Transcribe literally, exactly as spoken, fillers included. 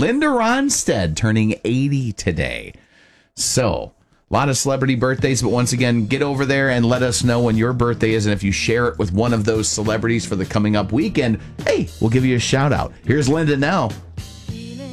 Linda Ronstadt turning eighty today. So, a lot of celebrity birthdays, but once again, get over there and let us know when your birthday is, and if you share it with one of those celebrities for the coming up weekend, hey, we'll give you a shout out. Here's Linda now